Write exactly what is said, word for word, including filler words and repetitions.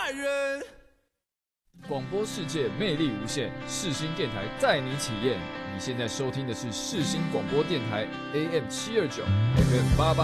感人。 广播世界魅力无限，世新电台带你体验。你现在收听的是世新广播电台 A M 七二九 F M 八八。